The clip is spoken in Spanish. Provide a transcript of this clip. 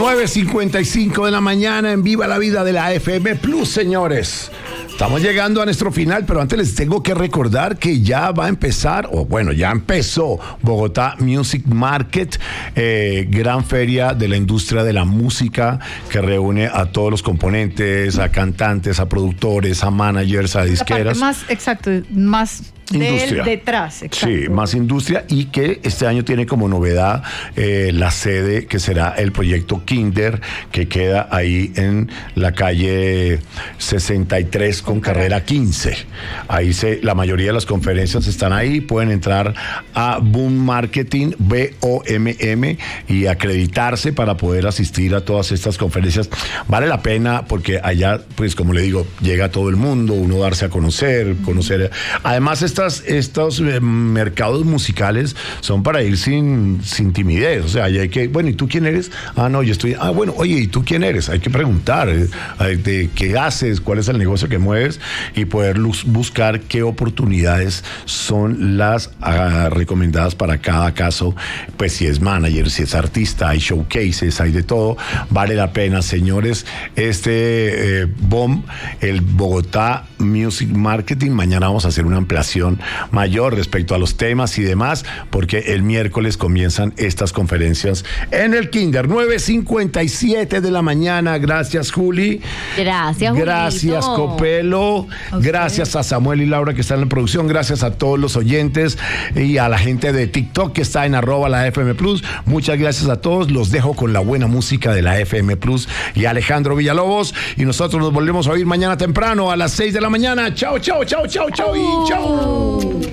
9:55 de la mañana en Viva la Vida de la FM Plus, señores. Estamos llegando a nuestro final, pero antes les tengo que recordar que ya va a empezar, o bueno, ya empezó Bogotá Music Market, gran feria de la industria de la música que reúne a todos los componentes, a cantantes, a productores, a managers, a disqueras. Más, exacto, más industria. Detrás, exacto. Sí, más industria, y que este año tiene como novedad la sede que será el proyecto Kinder, que queda ahí en la calle 63 con carrera 15. Ahí la mayoría de las conferencias están ahí. Pueden entrar a Boom Marketing, BOMM, y acreditarse para poder asistir a todas estas conferencias. Vale la pena porque allá, pues como le digo, llega todo el mundo, uno darse a conocer. Además, estos mercados musicales son para ir sin timidez. O sea, hay que, bueno, ¿y tú quién eres? No, yo estoy, bueno, oye, ¿y tú quién eres? Hay que preguntar de qué haces, cuál es el negocio que mueves, y poder buscar qué oportunidades son las recomendadas para cada caso. Pues si es manager, si es artista, hay showcases, hay de todo. Vale la pena, señores. BOM, el Bogotá Music Marketing, mañana vamos a hacer una ampliación mayor respecto a los temas y demás, porque el miércoles comienzan estas conferencias en el Kinder. 9:57 de la mañana. Gracias, Juli. Gracias, Gracias, Copelo. Gracias a Samuel y Laura, que están en la producción. Gracias a todos los oyentes y a la gente de TikTok que está en @la FM Plus. Muchas gracias a todos. Los dejo con la buena música de la FM Plus y Alejandro Villalobos, y nosotros nos volvemos a oír mañana temprano a las 6 de la mañana. Chao, chao, chao, chao, chao y chao.